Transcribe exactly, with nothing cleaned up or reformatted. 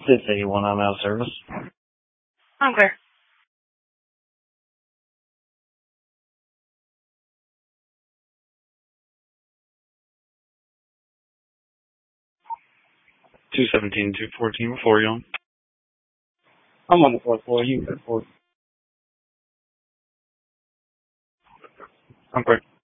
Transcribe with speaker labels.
Speaker 1: Six eighty-one, I'm out of service.
Speaker 2: I'm clear.
Speaker 1: two seventeen, two fourteen, before you on.
Speaker 3: I'm on the fourth floor. You can fourth.
Speaker 1: I'm clear.